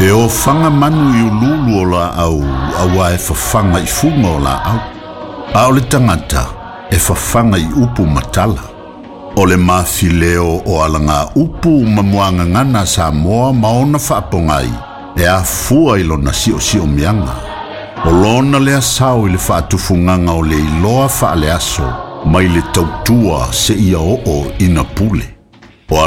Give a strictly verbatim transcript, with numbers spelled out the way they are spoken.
E o fanga manu i ululu o la au, awa e fafanga i funga o la au. A o le tangata e fafanga i upu matala. O le mafileo o alanga upu mamuanga ngana sa moa maona whaapongai e a fua ilo na sio sio mianga. O lona le asau i le whaatufunganga o le iloa whaale aso mai le tautua se ia o o ina pule.